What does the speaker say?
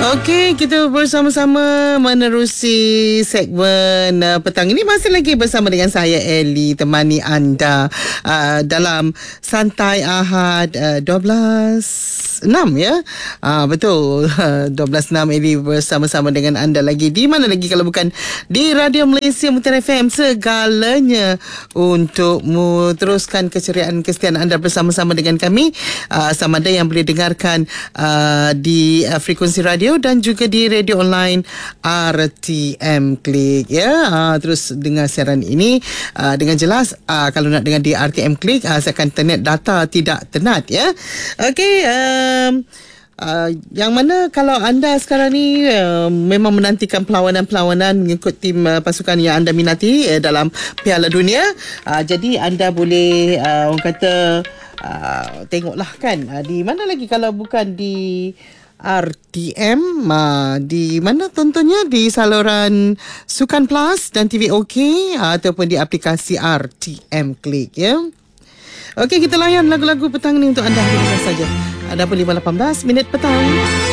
Okey, kita bersama-sama menerusi segmen petang ini. Masih lagi bersama dengan saya, Ellie, temani anda dalam Santai Ahad 12.6 ya. Betul, 12.6 Ellie bersama-sama dengan anda lagi. Di mana lagi kalau bukan di Radio Malaysia Mutan FM, segalanya untukmu. Teruskan keceriaan kesetiaan anda bersama-sama dengan kami. Sama ada yang boleh dengarkan di frekuensi radio dan juga di radio online RTM Klik ya. Terus dengar siaran ini dengan jelas. Kalau nak dengar di RTM Klik, seakan internet data tidak tenat ya. Okey, yang mana kalau anda sekarang ni memang menantikan perlawanan-perlawanan mengikut tim pasukan yang anda minati dalam Piala Dunia, jadi anda boleh orang kata tengoklah kan, di mana lagi kalau bukan di RTM, di mana tontonnya di saluran Sukan Plus dan TV OK, ataupun di aplikasi RTM Klik ya. Okey, kita layan lagu-lagu petang ni untuk anda hari ini saja. Ada pun 5:18 petang.